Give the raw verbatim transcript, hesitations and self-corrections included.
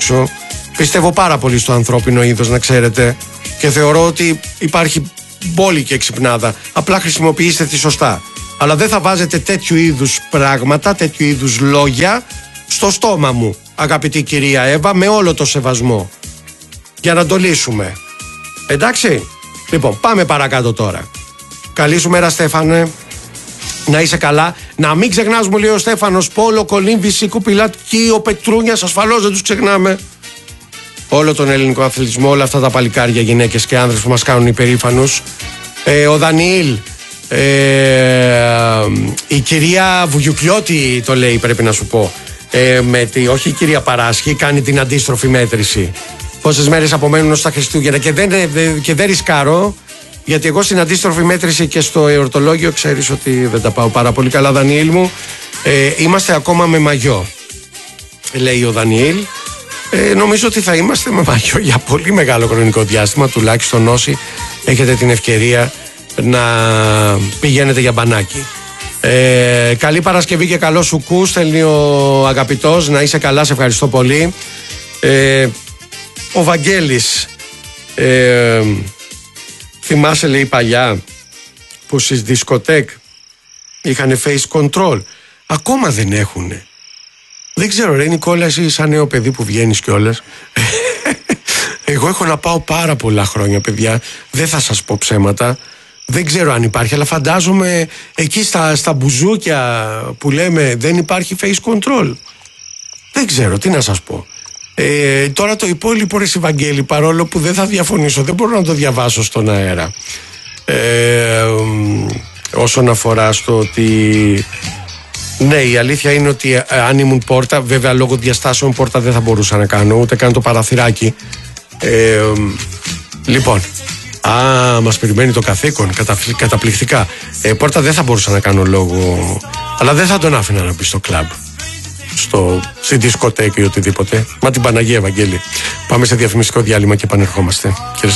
έξω. Πιστεύω πάρα πολύ στο ανθρώπινο είδος, να ξέρετε. Και θεωρώ ότι υπάρχει μπόλικη εξυπνάδα. Απλά χρησιμοποιήστε τη σωστά. Αλλά δεν θα βάζετε τέτοιου είδους πράγματα, τέτοιου είδους λόγια στο στόμα μου, αγαπητή κυρία Εύα, με όλο το σεβασμό. Για να το λύσουμε. Εντάξει. Λοιπόν, πάμε παρακάτω τώρα. Καλή σου μέρα, Στέφανε. Να είσαι καλά. Να μην ξεχνάς, μου λέει ο Στέφανος, Πόλο, Κολύμβη, Σίκου, Πιλάτκι, ο Πετρούνιας, ασφαλώς δεν τους ξεχνάμε. Όλο τον ελληνικό αθλητισμό, όλα αυτά τα παλικάρια, γυναίκες και άνδρες που μας κάνουν υπερήφανους. Ε, ο Δανιήλ, ε, η κυρία Βουγιουκλιώτη το λέει, πρέπει να σου πω. Ε, με τη, όχι η κυρία Παράσχη, κάνει την αντίστροφη μέτρηση. Πόσες μέρες απομένουν στα Χριστούγεννα και δεν, και δεν ρισκάρω, γιατί εγώ στην αντίστροφη μέτρηση και στο εορτολόγιο ξέρεις ότι δεν τα πάω πάρα πολύ καλά, Δανιήλ μου. Ε, είμαστε ακόμα με μαγιό, λέει ο Δανιήλ. Ε, νομίζω ότι θα είμαστε με μαγιό για πολύ μεγάλο χρονικό διάστημα, τουλάχιστον όσοι έχετε την ευκαιρία να πηγαίνετε για μπανάκι. Ε, καλή Παρασκευή και καλό σου κου, στέλνει ο αγαπητός. Να είσαι καλά, σε ευχαριστώ πολύ. Ε, ο Βαγγέλης, ε, θυμάσαι, λέει, παλιά που στις δισκοτέκ είχαν face control? Ακόμα δεν έχουνε. Δεν ξέρω, ρε Νικόλα, εσύ σαν νέο παιδί που βγαίνεις κιόλας. Εγώ έχω να πάω πάρα πολλά χρόνια, παιδιά. Δεν θα σας πω ψέματα. Δεν ξέρω αν υπάρχει, αλλά φαντάζομαι εκεί στα, στα μπουζούκια που λέμε δεν υπάρχει face control. Δεν ξέρω, τι να σας πω. Ε, τώρα το υπόλοιπο, ρε Βαγγέλη, παρόλο που δεν θα διαφωνήσω, δεν μπορώ να το διαβάσω στον αέρα. Ε, όσον αφορά στο ότι... Ναι, η αλήθεια είναι ότι αν ήμουν πόρτα, βέβαια λόγω διαστάσεων πόρτα δεν θα μπορούσα να κάνω, ούτε καν το παραθυράκι. Ε, λοιπόν, α, μας περιμένει το καθήκον, καταπληκτικά. Ε, πόρτα δεν θα μπορούσα να κάνω λόγω, αλλά δεν θα τον άφηνα να μπει στο κλαμπ, στο, στη δισκοτέκη ή οτιδήποτε. Μα την Παναγία, Ευαγγέλη. Πάμε σε διαφημιστικό διάλειμμα και επανερχόμαστε.